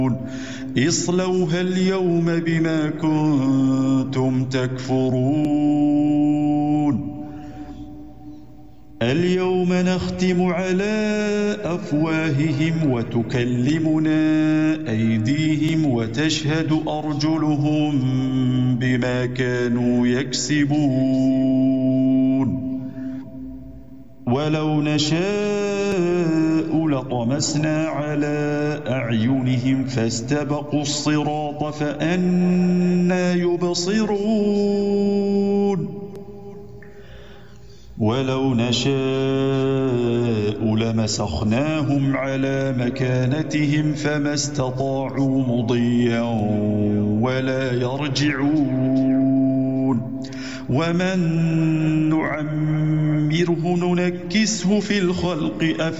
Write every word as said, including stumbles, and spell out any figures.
اصلوها اليوم بما كنتم تكفرون اليوم نختم على أفواههم وتكلمنا أيديهم وتشهد أرجلهم بما كانوا يكسبون ولو نشاء لطمسنا على أعينهم فاستبقوا الصراط فأنى يبصرون ولو نشاء لمسخناهم على مكانتهم فما استطاعوا مضيا ولا يرجعون ومن نعمره ننكسه في الخلق أفلا